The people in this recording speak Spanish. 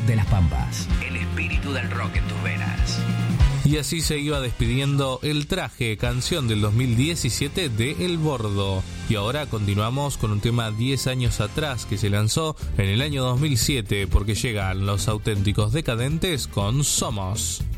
de las Pampas. El espíritu del rock en tus venas. Y así se iba despidiendo El Traje, canción del 2017 de El Bordo. Y ahora continuamos con un tema 10 años atrás que se lanzó en el año 2007, porque llegan Los Auténticos Decadentes con Somos.